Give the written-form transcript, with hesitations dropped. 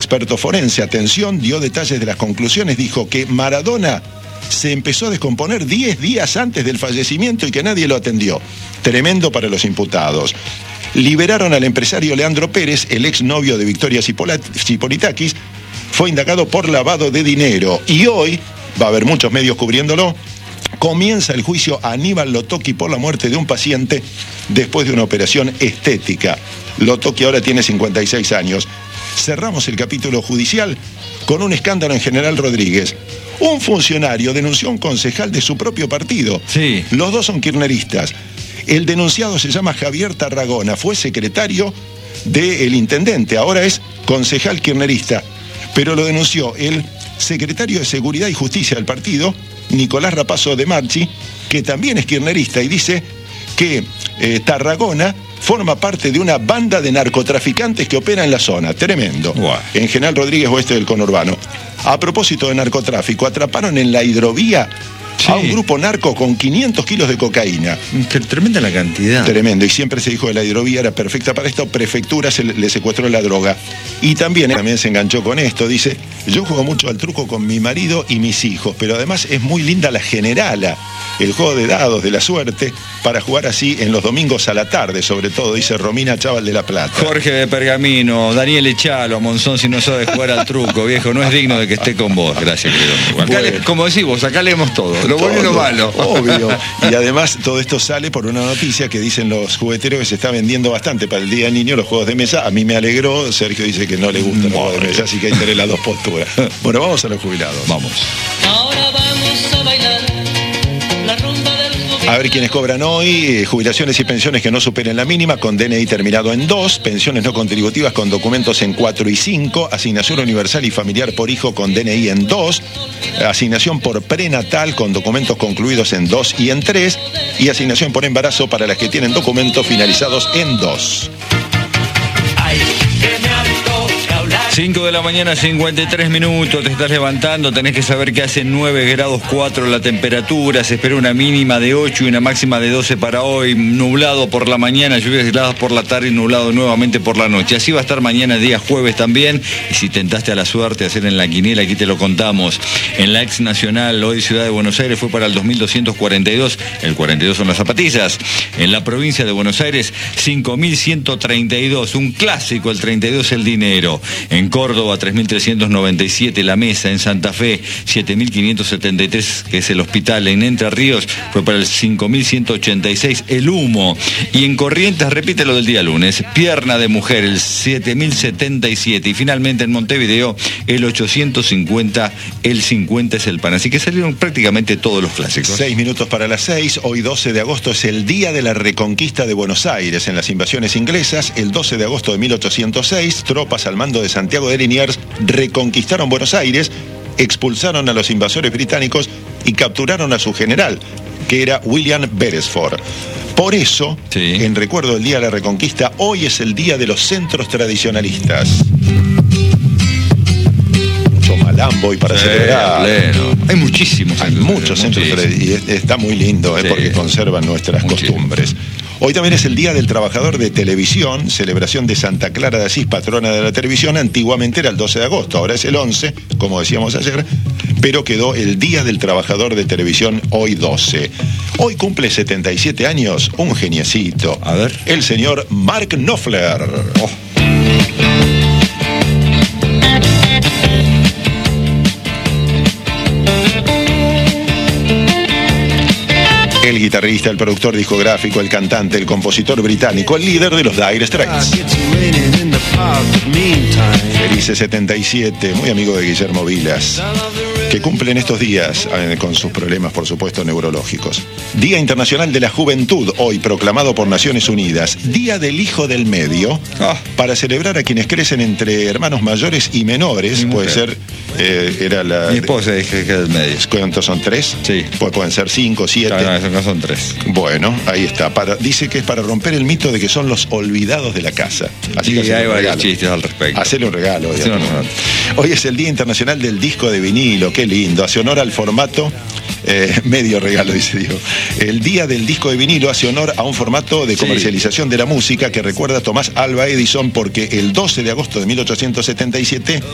experto forense, atención, dio detalles de las conclusiones, dijo que Maradona se empezó a descomponer 10 días antes del fallecimiento y que nadie lo atendió. Tremendo para los imputados. Liberaron al empresario Leandro Pérez, el exnovio de Victoria Zipolitakis, fue indagado por lavado de dinero y hoy, va a haber muchos medios cubriéndolo, comienza el juicio a Aníbal Lotocchi por la muerte de un paciente después de una operación estética. Lotocchi ahora tiene 56 años. Cerramos el capítulo judicial con un escándalo en General Rodríguez. Un funcionario denunció a un concejal de su propio partido. Sí. Los dos son kirchneristas. El denunciado se llama Javier Tarragona, fue secretario del intendente, ahora es concejal kirchnerista. Pero lo denunció el secretario de Seguridad y Justicia del partido, Nicolás Rapazo de Marchi, que también es kirchnerista, y dice que Tarragona forma parte de una banda de narcotraficantes que opera en la zona. Tremendo. Wow. En General Rodríguez, oeste del conurbano. A propósito de narcotráfico, atraparon en la hidrovía a un grupo narco con 500 kilos de cocaína. Qué tremenda la cantidad. Tremendo, y siempre se dijo que la hidrovía era perfecta para esto. Prefectura le secuestró la droga. Y también se enganchó con esto, dice: yo juego mucho al truco con mi marido y mis hijos, pero además es muy linda la generala, el juego de dados de la suerte, para jugar así en los domingos a la tarde, sobre todo, dice Romina Chaval de La Plata. Jorge de Pergamino, Daniel Echalo, a Monzón, si no sabe jugar al truco, viejo, no es digno de que esté con vos. Gracias, querido. Acá como decís vos, acá leemos todo, lo bueno y lo malo. Obvio. Y además todo esto sale por una noticia que dicen los jugueteros que se está vendiendo bastante para el Día del Niño los juegos de mesa. A mí me alegró, Sergio dice que no le gustan los juegos de mesa, así que hay que tener las dos posturas. Bueno, vamos a los jubilados. Vamos. Ahora vamos a bailar la rumba del jubilado. A ver quiénes cobran hoy: jubilaciones y pensiones que no superen la mínima, con DNI terminado en 2, pensiones no contributivas con documentos en 4 y 5, asignación universal y familiar por hijo con DNI en 2, asignación por prenatal con documentos concluidos en 2 y en 3, y asignación por embarazo para las que tienen documentos finalizados en 2. 5 de la mañana, 53 minutos, te estás levantando, tenés que saber que hace 9 grados 4 la temperatura, se espera una mínima de 8 y una máxima de 12 para hoy, nublado por la mañana, lluvias aisladas por la tarde y nublado nuevamente por la noche. Así va a estar mañana, día jueves también, y si tentaste a la suerte hacer en la quiniela, aquí te lo contamos. En la ex nacional, hoy Ciudad de Buenos Aires, fue para el 2242, el 42 son las zapatillas. En la provincia de Buenos Aires, 5132, un clásico, el 32 el dinero. En Córdoba, 3.397 la mesa. En Santa Fe, 7.573, que es el hospital. En Entre Ríos fue para el 5.186 el humo. Y en Corrientes, repite lo del día lunes, pierna de mujer, el 7.077. Y finalmente en Montevideo, el 850, el 50 es el pan. Así que salieron prácticamente todos los clásicos. 6 minutos para las 6. Hoy 12 de agosto es el día de la reconquista de Buenos Aires en las invasiones inglesas. El 12 de agosto de 1806, tropas al mando de Santiago de Liniers reconquistaron Buenos Aires, expulsaron a los invasores británicos y capturaron a su general, que era William Beresford. Por eso, sí, en recuerdo del Día de la Reconquista, hoy es el día de los centros tradicionalistas. Mucho malambo y para celebrar. Pleno. Hay muchísimos. Hay muchos centros tradicionalistas y está muy lindo, sí, porque conservan nuestras costumbres. Hoy también es el Día del Trabajador de Televisión, celebración de Santa Clara de Asís, patrona de la televisión. Antiguamente era el 12 de agosto, ahora es el 11, como decíamos ayer, pero quedó el Día del Trabajador de Televisión hoy 12. Hoy cumple 77 años un geniecito. A ver. El señor Mark Knopfler. Oh. El guitarrista, el productor discográfico, el cantante, el compositor británico, el líder de los Dire Straits. Felices 77, muy amigo de Guillermo Vilas, que cumple en estos días, con sus problemas, por supuesto, neurológicos. Día Internacional de la Juventud, hoy proclamado por Naciones Unidas. Día del Hijo del Medio, para celebrar a quienes crecen entre hermanos mayores y menores. Puede ser, era la... Mi esposa dije que del medio. ¿Cuántos son? ¿3? Sí. Pues pueden ser 5, 7. No, son 3. Bueno, ahí está. Dice que es para romper el mito de que son los olvidados de la casa. Así Sí, que hay varios chistes al respecto. Hacerle un regalo. Sí, no. Hoy es el Día Internacional del Disco de Vinilo. Qué lindo. Hace honor al formato. Medio regalo, dice Diego. El Día del Disco de Vinilo hace honor a un formato de comercialización de la música que recuerda a Tomás Alva Edison, porque el 12 de agosto de 1877